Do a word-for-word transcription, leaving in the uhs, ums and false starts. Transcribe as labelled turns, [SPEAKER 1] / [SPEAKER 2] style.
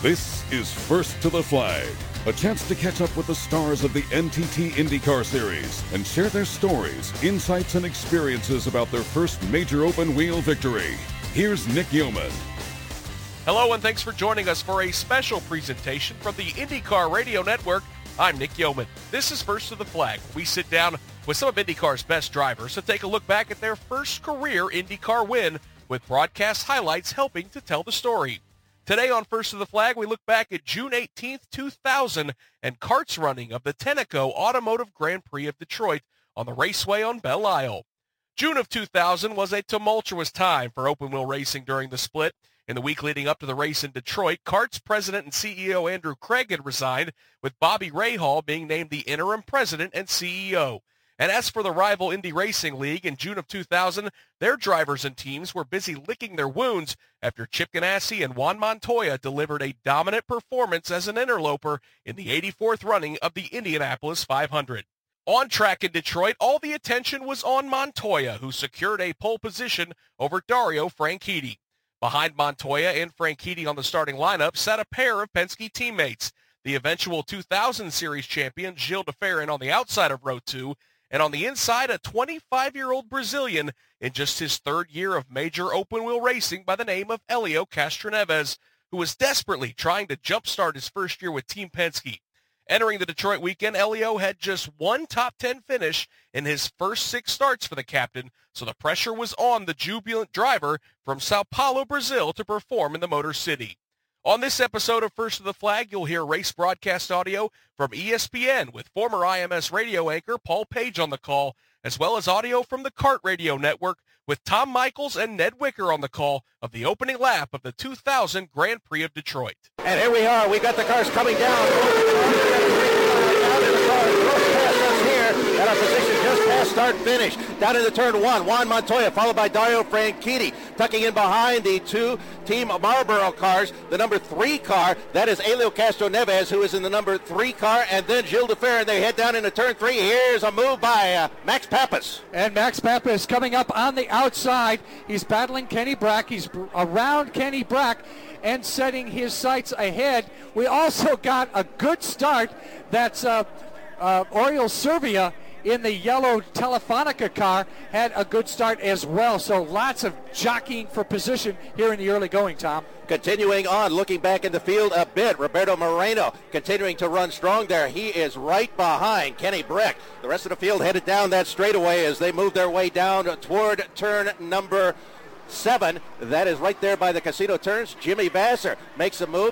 [SPEAKER 1] This is First to the Flag, a chance to catch up with the stars of the N T T IndyCar Series and share their stories, insights, and experiences about their first major open-wheel victory. Here's Nick Yeoman.
[SPEAKER 2] Hello, and thanks for joining us for a special presentation from the IndyCar Radio Network. I'm Nick Yeoman. This is First to the Flag. We sit down with some of IndyCar's best drivers to take a look back at their first career IndyCar win, with broadcast highlights helping to tell the story. Today on First to the Flag, we look back at June eighteenth, two thousand, and karts running of the Tenneco Automotive Grand Prix of Detroit on the raceway on Belle Isle. June of two thousand was a tumultuous time for open-wheel racing during the split. In the week leading up to the race in Detroit, Karts president and C E O Andrew Craig had resigned, with Bobby Rahal being named the interim president and C E O. And as for the rival Indy Racing League, in June of two thousand, their drivers and teams were busy licking their wounds after Chip Ganassi and Juan Montoya delivered a dominant performance as an interloper in the eighty-fourth running of the Indianapolis five hundred. On track in Detroit, all the attention was on Montoya, who secured a pole position over Dario Franchitti. Behind Montoya and Franchitti on the starting lineup sat a pair of Penske teammates, the eventual two thousand Series champion Gilles de Ferran on the outside of row two, and on the inside a twenty-five-year-old Brazilian in just his third year of major open-wheel racing by the name of Helio Castroneves, who was desperately trying to jumpstart his first year with Team Penske. Entering the Detroit weekend, Helio had just one top ten finish in his first six starts for the captain, so the pressure was on the jubilant driver from Sao Paulo, Brazil, to perform in the Motor City. On this episode of First to the Flag, you'll hear race broadcast audio from E S P N with former I M S radio anchor Paul Page on the call, as well as audio from the Kart Radio Network with Tom Michaels and Ned Wicker on the call of the opening lap of the two thousand Grand Prix of Detroit.
[SPEAKER 3] And here we are. We got the cars coming down. Down in the car, close past us here at our position just past start finish. Down into turn one, Juan Montoya, followed by Dario Franchitti, tucking in behind the two Team Marlboro cars, the number three car, that is Helio Castroneves, who is in the number three car, and then Gilles de Ferran. They head down into turn three. Here's a move by uh, Max Pappas.
[SPEAKER 4] And Max Pappas coming up on the outside. He's battling Kenny Brack. He's around Kenny Brack and setting his sights ahead. We also got a good start. That's uh, uh, Oriol Servia in the yellow Telefonica car had a good start as well. So lots of jockeying for position here in the early going, Tom.
[SPEAKER 3] Continuing on, looking back in the field a bit, Roberto Moreno continuing to run strong there. He is right behind Kenny Brack. The rest of the field headed down that straightaway as they move their way down toward turn number seven. That is right there by the casino turns. Jimmy Vasser makes a move.